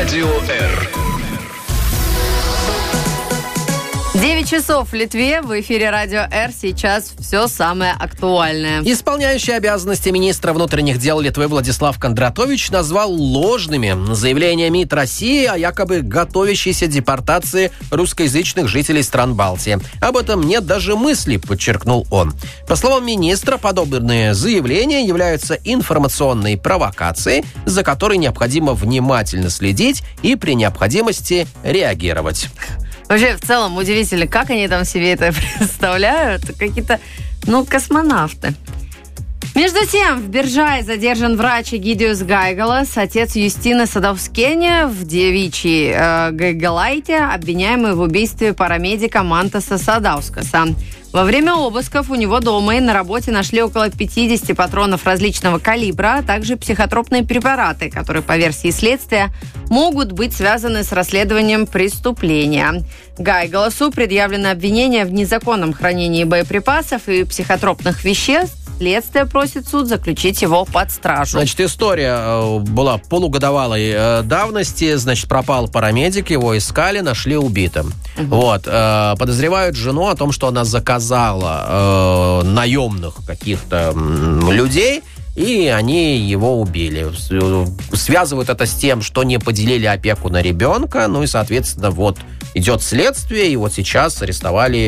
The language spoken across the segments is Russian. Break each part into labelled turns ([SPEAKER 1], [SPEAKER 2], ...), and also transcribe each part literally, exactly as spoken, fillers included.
[SPEAKER 1] Радио Р.
[SPEAKER 2] девять часов в Литве, в эфире Радио Р. Сейчас все самое актуальное.
[SPEAKER 3] Исполняющий обязанности министра внутренних дел Литвы Владислав Кондратович назвал ложными заявления МИД России о якобы готовящейся депортации русскоязычных жителей стран Балтии. Об этом нет даже мысли, подчеркнул он. По словам министра, подобные заявления являются информационной провокацией, за которой необходимо внимательно следить и при необходимости реагировать.
[SPEAKER 2] Вообще, в целом, удивительно, как они там себе это представляют. Какие-то, ну, космонавты. Между тем, в Биржае задержан врач Эгидиус Гайгалас, отец Юстины Садовскене в девичьей э, Гайгалайте, обвиняемый в убийстве парамедика Мантаса Садаускаса. Во время обысков у него дома и на работе нашли около пятьдесят патронов различного калибра, а также психотропные препараты, которые, по версии следствия, могут быть связаны с расследованием преступления. Гайгаласу предъявлено обвинение в незаконном хранении боеприпасов и психотропных веществ. Следствие просит суд заключить его под стражу.
[SPEAKER 3] Значит, история была полугодовалой давности. Значит, пропал парамедик, его искали, нашли убитым. Угу. Вот. Подозревают жену о том, что она заказала э, наемных каких-то людей, и они его убили. Связывают это с тем, что не поделили опеку на ребенка. Ну и, соответственно, вот идет следствие, и вот сейчас арестовали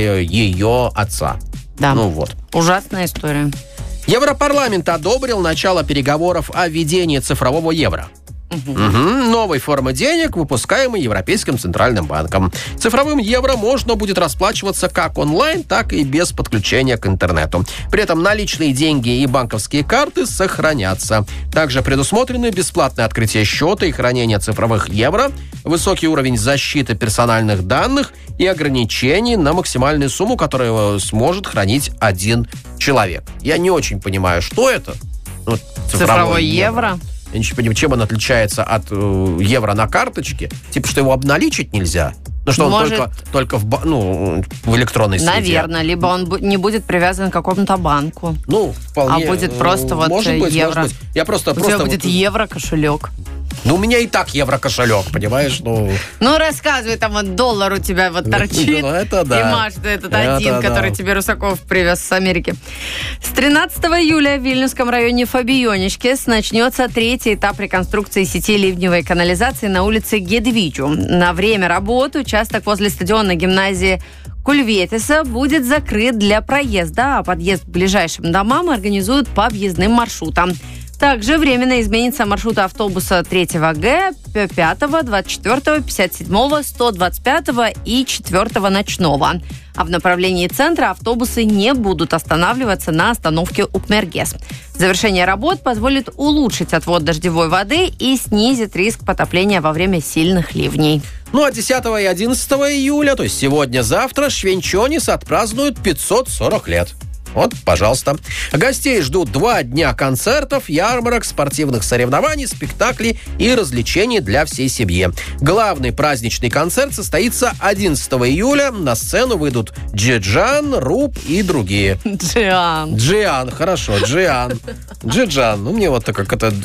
[SPEAKER 3] ее отца.
[SPEAKER 2] Да.
[SPEAKER 3] Ну вот.
[SPEAKER 2] Ужасная история.
[SPEAKER 3] Европарламент одобрил начало переговоров о введении цифрового евро. Угу. Угу. Новой формы денег, выпускаемой Европейским центральным банком. Цифровым евро можно будет расплачиваться как онлайн, так и без подключения к интернету. При этом наличные деньги и банковские карты сохранятся. Также предусмотрены бесплатное открытие счета и хранение цифровых евро, высокий уровень защиты персональных данных и ограничений на максимальную сумму, которую сможет хранить один человек. Я не очень понимаю, что это. Ну, цифровое,
[SPEAKER 2] цифровое евро.
[SPEAKER 3] евро. Я не понимаю, чем он отличается от э, евро на карточке. Типа, что его обналичить нельзя. Ну, что
[SPEAKER 2] Может,
[SPEAKER 3] он только, только в, ну, в электронной среде.
[SPEAKER 2] Наверное. Либо он не будет привязан к какому-то банку.
[SPEAKER 3] Ну, вполне.
[SPEAKER 2] А будет просто вот
[SPEAKER 3] может быть,
[SPEAKER 2] евро.
[SPEAKER 3] Может быть. Я просто,
[SPEAKER 2] У
[SPEAKER 3] просто
[SPEAKER 2] тебя будет
[SPEAKER 3] вот...
[SPEAKER 2] евро-кошелек.
[SPEAKER 3] Ну, у меня и так евро-кошелек, понимаешь? Ну,
[SPEAKER 2] ну рассказывай, там вот доллар у тебя вот торчит.
[SPEAKER 3] Ну, это да.
[SPEAKER 2] И Маш, этот
[SPEAKER 3] это
[SPEAKER 2] один,
[SPEAKER 3] да.
[SPEAKER 2] который тебе Русаков привез с Америки. С тринадцатого июля в Вильнюсском районе Фабионичкес начнется третий этап реконструкции сети ливневой канализации на улице Гедвичу. На время работы участок возле стадиона гимназии Кульветиса будет закрыт для проезда, а подъезд к ближайшим домам организуют по объездным маршрутам. Также временно изменится маршруты автобуса третьего Г, пятого, двадцать четвёртого, пятьдесят седьмого, сто двадцать пятого и четвёртого ночного. А в направлении центра автобусы не будут останавливаться на остановке Укмергес. Завершение работ позволит улучшить отвод дождевой воды и снизит риск потопления во время сильных ливней.
[SPEAKER 3] Ну а десятого и одиннадцатого июля, то есть сегодня-завтра, Швенчонис отпразднуют пятьсот сорок лет. Вот, пожалуйста. Гостей ждут два дня концертов, ярмарок, спортивных соревнований, спектаклей и развлечений для всей семьи. Главный праздничный концерт состоится одиннадцатого июля. На сцену выйдут Джиджан, Руб и другие.
[SPEAKER 2] Джиан.
[SPEAKER 3] Джиан, хорошо, Джиан. Джиджан, ну мне вот так как это...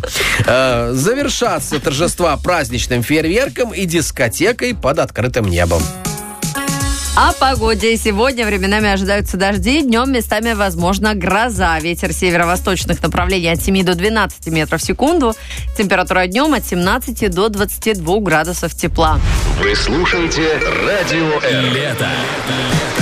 [SPEAKER 3] Э, завершатся торжества праздничным фейерверком и дискотекой под открытым небом.
[SPEAKER 2] О погоде. Сегодня временами ожидаются дожди. Днем местами возможна гроза. Ветер северо-восточных направлений от семи до двенадцати метров в секунду. Температура днем от семнадцати до двадцати двух градусов тепла.
[SPEAKER 1] Вы слушаете Радио Р.
[SPEAKER 4] Лето.